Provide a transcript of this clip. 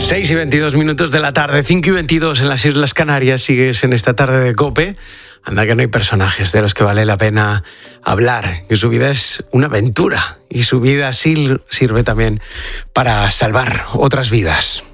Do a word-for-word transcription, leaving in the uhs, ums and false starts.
seis y veintidós minutos de la tarde, cinco y veintidós en las Islas Canarias. Sigues en esta tarde de COPE. Anda que no hay personajes de los que vale la pena hablar, que su vida es una aventura y su vida sí sirve también para salvar otras vidas.